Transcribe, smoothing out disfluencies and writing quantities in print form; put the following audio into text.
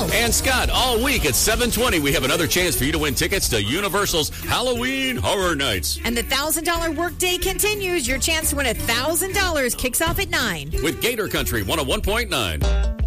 And Scott, all week at 7:20, we have another chance for you to win tickets to Universal's Halloween Horror Nights. And the $1,000 workday continues. Your chance to win $1,000 kicks off at 9. With Gator Country 101.9.